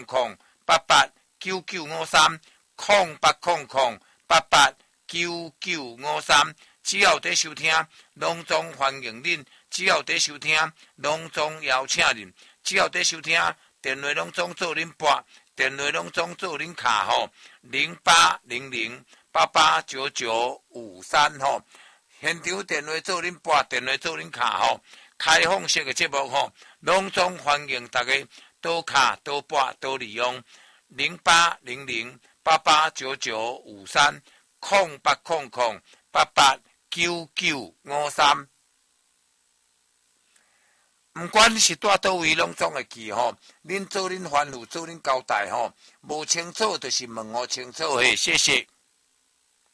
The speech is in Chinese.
080099530800889953，只要在收听，拢总欢迎恁；只要在收听，拢总邀请恁；只要在收听，电话拢总做恁拨，电话拢总做恁卡吼，0800889953吼。现场电话做恁拨，电话做恁卡吼，开放式的节目吼，拢总欢迎大家多卡多拨多利用。08008899530800889953。不管是住倒位，拢总会记吼。恁做恁吩咐，做恁交代吼，无清楚就是问我清楚嘿，谢谢。